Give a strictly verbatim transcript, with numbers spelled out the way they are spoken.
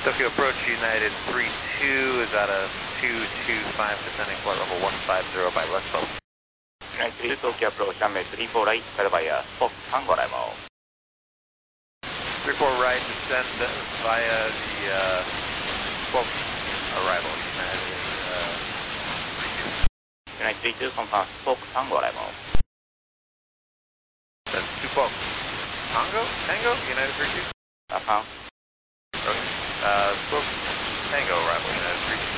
Tokyo approach United three two is at a two two five descending flight level one five zero by left bubble. United three two Tokyo approach runway three four right, cleared by uh, Fox Tango arrival. three four right, descend via the uh, Fox arrival. United uh, three two. United three two confirm Fox Tango arrival. That's two Fox. Tango? Tango? United three two? Affirm. Okay. Uh, Fox Tango arrival, United three two.